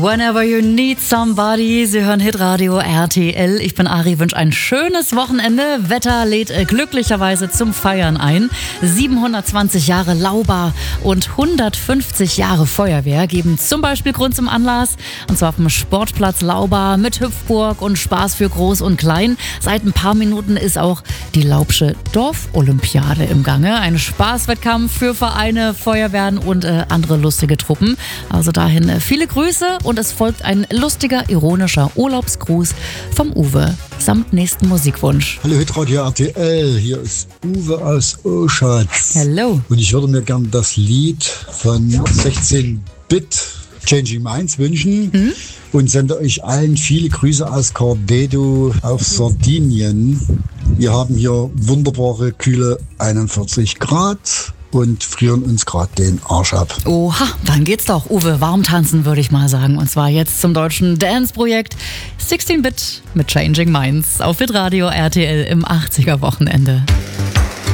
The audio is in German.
Whenever you need somebody, Sie hören Hitradio RTL. Ich bin Ari, wünsche ein schönes Wochenende. Wetter lädt glücklicherweise zum Feiern ein. 720 Jahre Laubar und 150 Jahre Feuerwehr geben zum Beispiel Grund zum Anlass. Und zwar auf dem Sportplatz Laubar mit Hüpfburg und Spaß für Groß und Klein. Seit ein paar Minuten ist auch die Laubsche Dorfolympiade im Gange. Ein Spaßwettkampf für Vereine, Feuerwehren und andere lustige Truppen. Also dahin viele Grüße. Und es folgt ein lustiger, ironischer Urlaubsgruß vom Uwe samt nächsten Musikwunsch. Hallo Hitradio RTL, hier ist Uwe aus Oschatz. Hello. Und ich würde mir gerne das Lied von 16-Bit Changing Minds wünschen und sende euch allen viele Grüße aus Cardedo auf Sardinien. Wir haben hier wunderbare, kühle 41 Grad. Und frieren uns gerade den Arsch ab. Oha, dann geht's doch, Uwe, warm tanzen, würde ich mal sagen. Und zwar jetzt zum deutschen Dance-Projekt 16-Bit mit Changing Minds auf Hitradio RTL im 80er Wochenende.